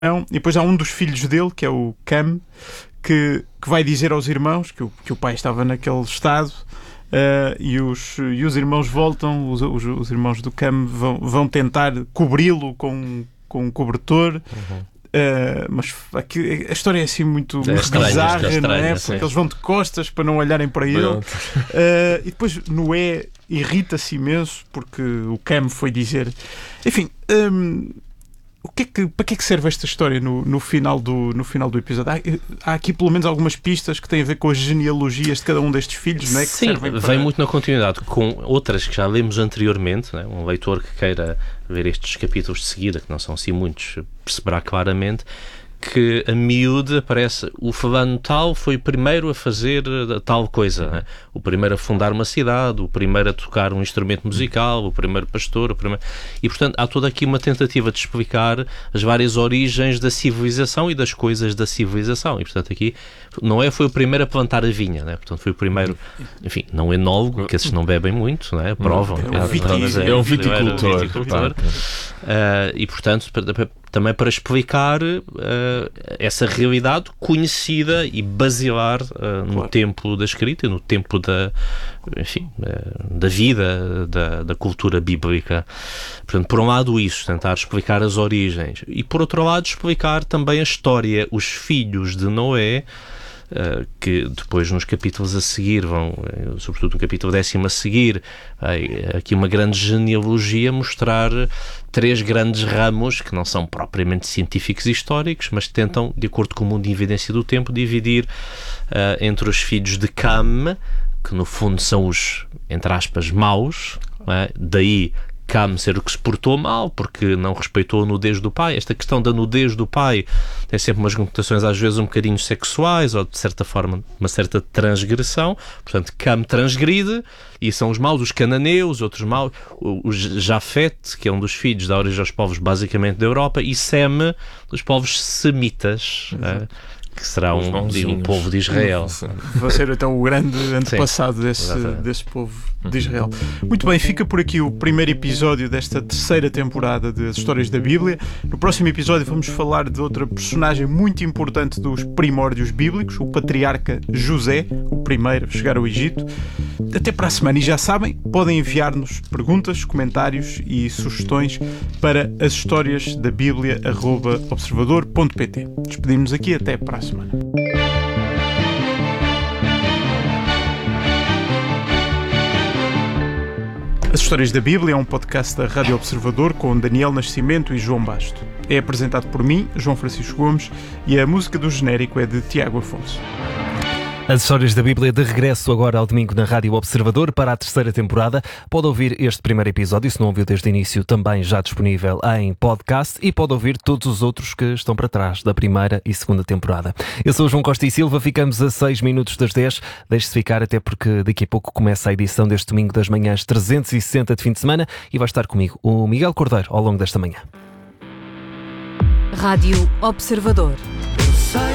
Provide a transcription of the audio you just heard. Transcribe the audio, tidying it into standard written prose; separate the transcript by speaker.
Speaker 1: E depois há um dos filhos dele, que é o Cam, que vai dizer aos irmãos que o pai estava naquele estado, e os irmãos voltam, os irmãos do Cam vão tentar cobri-lo com um cobertor. Mas aqui, a história é assim muito bizarra, não é? Porque eles vão de costas para não olharem para ele. E depois Noé irrita-se imenso porque o Cam foi dizer... Enfim... para que é que serve esta história no final do episódio? Há aqui pelo menos algumas pistas que têm a ver com as genealogias de cada um destes filhos, não é? Que
Speaker 2: sim, vem muito na continuidade com outras que já lemos anteriormente, não é? Um leitor que queira ver estes capítulos de seguida, que não são assim muitos, perceberá claramente que a miúde aparece, o fulano tal foi o primeiro a fazer tal coisa, né? O primeiro a fundar uma cidade, o primeiro a tocar um instrumento musical, o primeiro pastor, e portanto há toda aqui uma tentativa de explicar as várias origens da civilização e das coisas da civilização, e portanto aqui Noé foi o primeiro a plantar a vinha, né? Portanto foi o primeiro, enfim, não enólogo, que esses não bebem muito, né? Provam.
Speaker 3: É um viticultor.
Speaker 2: E portanto também para explicar essa realidade conhecida e basilar no tempo da escrita, no tempo da vida, da cultura bíblica. Portanto, por um lado isso, tentar explicar as origens, e por outro lado explicar também a história, os filhos de Noé, que depois nos capítulos a seguir vão, sobretudo no capítulo 10º a seguir, aqui uma grande genealogia, mostrar 3 grandes ramos que não são propriamente científicos e históricos, mas tentam, de acordo com o mundo de evidência do tempo, dividir entre os filhos de Cam, que no fundo são os, entre aspas, maus, não é? Daí Cam ser o que se portou mal, porque não respeitou a nudez do pai. Esta questão da nudez do pai tem sempre umas conotações às vezes um bocadinho sexuais, ou de certa forma uma certa transgressão. Portanto, Cam transgride, e são os maus, os cananeus, outros maus, o Jafet, que é um dos filhos da origem aos povos basicamente da Europa, e Sem, dos povos semitas, que será um povo de Israel.
Speaker 1: Vai ser então o grande antepassado desse povo de Israel. Muito bem, fica por aqui o primeiro episódio desta 3ª temporada das Histórias da Bíblia. No próximo episódio vamos falar de outra personagem muito importante dos primórdios bíblicos, o patriarca José, o primeiro a chegar ao Egito. Até para a semana, e já sabem, podem enviar-nos perguntas, comentários e sugestões para as histórias da Bíblia@observador.pt. Despedimos aqui, até para a semana. As Histórias da Bíblia é um podcast da Rádio Observador com Daniel Nascimento e João Basto. É apresentado por mim, João Francisco Gomes, e a música do genérico é de Tiago Afonso.
Speaker 4: As Histórias da Bíblia de regresso agora ao domingo na Rádio Observador para a 3ª temporada. Pode ouvir este primeiro episódio, se não ouviu desde o início, também já disponível em podcast, e pode ouvir todos os outros que estão para trás da 1ª e 2ª temporada. Eu sou o João Costa e Silva, ficamos a 6 minutos das 10. Deixe-se ficar, até porque daqui a pouco começa a edição deste domingo das manhãs 360 de fim de semana, e vai estar comigo o Miguel Cordeiro ao longo desta manhã.
Speaker 5: Rádio Observador.